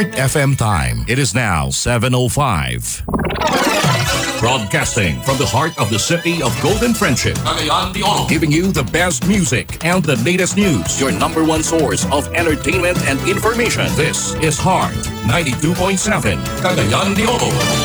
Heart FM time. It is now 7:05. Broadcasting from the heart of the city of Golden Friendship, Cagayan de Oro, giving you the best music and the latest news. Your number one source of entertainment and information. This is Heart 92.7, Cagayan de Oro.